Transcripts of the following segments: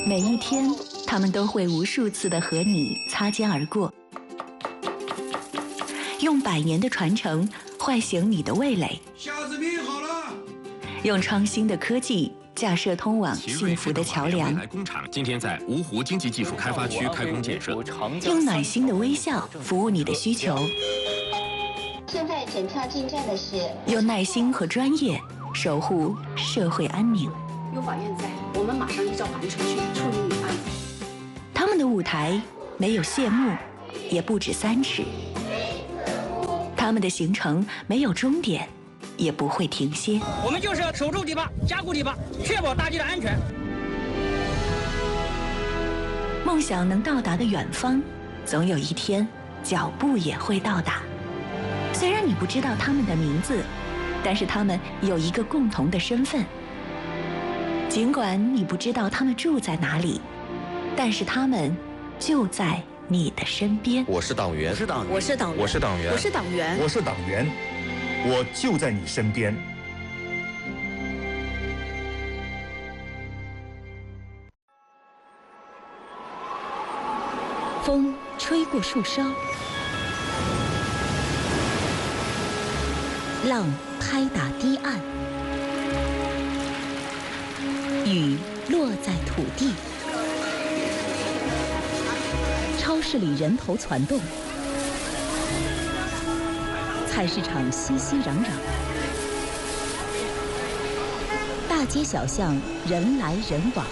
每一天，他们都会无数次地和你擦肩而过，用100年的传承唤醒你的味蕾。 虾子拼好了， 用创新的科技架设通往幸福的桥梁。 未来工厂今天在芜湖经济技术开发区开工建设。 用暖心的微笑服务你的需求。 现在检票进站的是。 用耐心和专业守护社会安宁。 有法院在，我们马上依照法律程序处理你案子。 他们的舞台没有谢幕，也不止3尺。他们的行程没有终点，也不会停歇。 我们就是要守住堤坝，加固堤坝，确保大堤的安全。 梦想能到达的远方，总有一天脚步也会到达。虽然你不知道他们的名字，但是他们有一个共同的身份。尽管你不知道他们住在哪里，但是他们就在你的身边。 我是党员， 我是党员，我是党员， 我是党员， 我是党员， 我是党员，我就在你身边。 风吹过树梢，浪拍打堤岸，雨落在土地，超市里人头攒动，菜市场熙熙攘攘，大街小巷人来人往。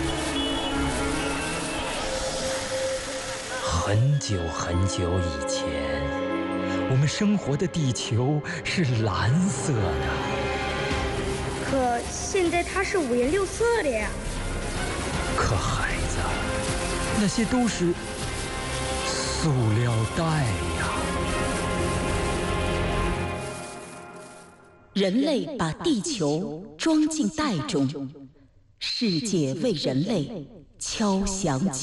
很久很久以前，我们生活的地球是蓝色的。 可现在它是5颜6色的呀。 可孩子，那些都是塑料袋呀。 人类把地球装进袋中，世界为人类敲响